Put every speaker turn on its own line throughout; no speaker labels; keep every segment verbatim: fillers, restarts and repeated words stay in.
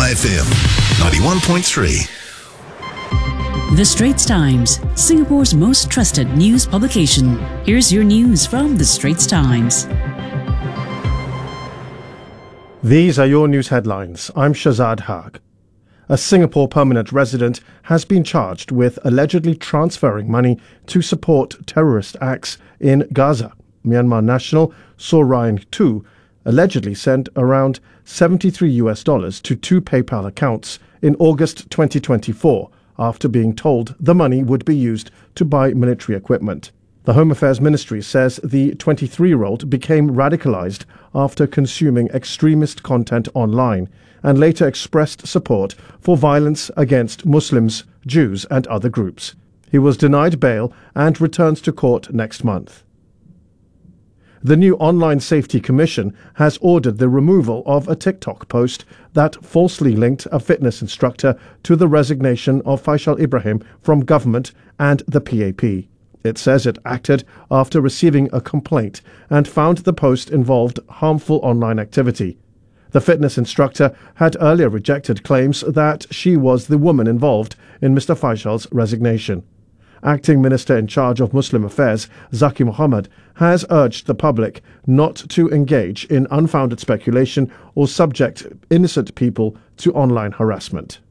F M, ninety-one point three.
The Straits Times, Singapore's most trusted news publication. Here's your news from The Straits Times.
These are your news headlines. I'm Shazad Haq. A Singapore permanent resident has been charged with allegedly transferring money to support terrorist acts in Gaza. Myanmar national Saw Ryan Tu allegedly sent around seventy-three U S dollars to two PayPal accounts in August twenty twenty-four after being told the money would be used to buy military equipment. The Home Affairs Ministry says the twenty-three-year-old became radicalized after consuming extremist content online and later expressed support for violence against Muslims, Jews and other groups. He was denied bail and returns to court next month. The new Online Safety Commission has ordered the removal of a TikTok post that falsely linked a fitness instructor to the resignation of Faisal Ibrahim from government and the P A P. It says it acted after receiving a complaint and found the post involved harmful online activity. The fitness instructor had earlier rejected claims that she was the woman involved in Mister Faisal's resignation. Acting Minister in charge of Muslim Affairs, Zaki Mohammed, has urged the public not to engage in unfounded speculation or subject innocent people to online harassment.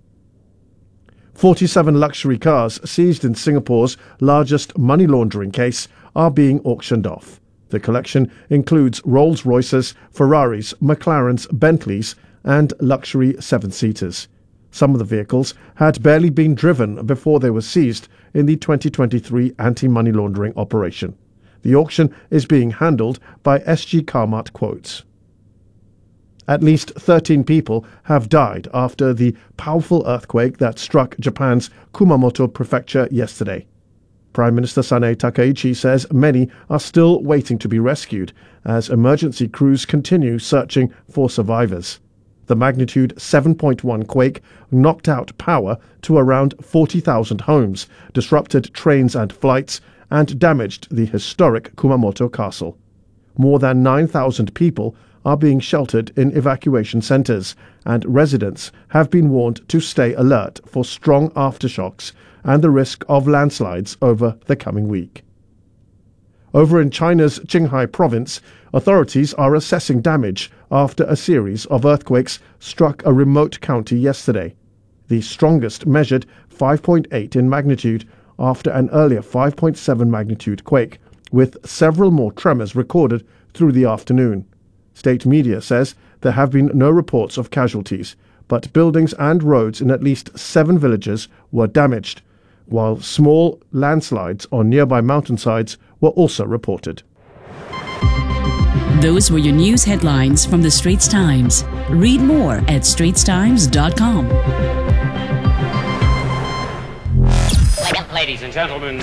forty-seven luxury cars seized in Singapore's largest money laundering case are being auctioned off. The collection includes Rolls-Royces, Ferraris, McLarens, Bentleys and luxury seven-seaters. Some of the vehicles had barely been driven before they were seized in the twenty twenty-three anti-money laundering operation. The auction is being handled by S G Carmart Quotes. At least thirteen people have died after the powerful earthquake that struck Japan's Kumamoto prefecture yesterday. Prime Minister Sanae Takaichi says many are still waiting to be rescued as emergency crews continue searching for survivors. The magnitude seven point one quake knocked out power to around forty thousand homes, disrupted trains and flights, and damaged the historic Kumamoto castle. More than nine thousand people are being sheltered in evacuation centres, and residents have been warned to stay alert for strong aftershocks and the risk of landslides over the coming week. Over in China's Qinghai province, authorities are assessing damage after a series of earthquakes struck a remote county yesterday. The strongest measured five point eight in magnitude after an earlier five point seven magnitude quake, with several more tremors recorded through the afternoon. State media says there have been no reports of casualties, but buildings and roads in at least seven villages were damaged, while small landslides on nearby mountainsides were also reported.
Those were your news headlines from The Straits Times. Read more at straits times dot com.
Ladies and gentlemen,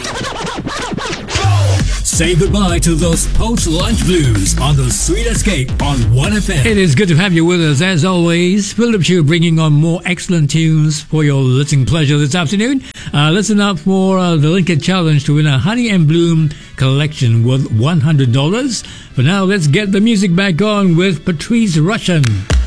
say goodbye to those post-lunch blues on the Sweet Escape on one F M.
It is good to have you with us as always. Philip Chu bringing on more excellent tunes for your listening pleasure this afternoon. Uh, listen up for uh, the Linked Challenge to win a Honey and Bloom collection worth one hundred dollars. For now, let's get the music back on with Patrice Rushen.